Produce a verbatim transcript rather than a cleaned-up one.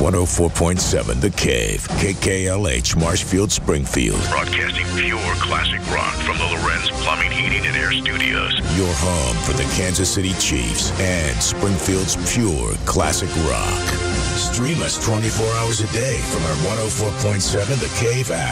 one oh four point seven The Cave, K K L H, Marshfield, Springfield. Broadcasting pure classic rock from the Lorenz Plumbing, Heating, and Air Studios. Your home for the Kansas City Chiefs and Springfield's pure classic rock. Stream us twenty-four hours a day from our one oh four point seven The Cave app.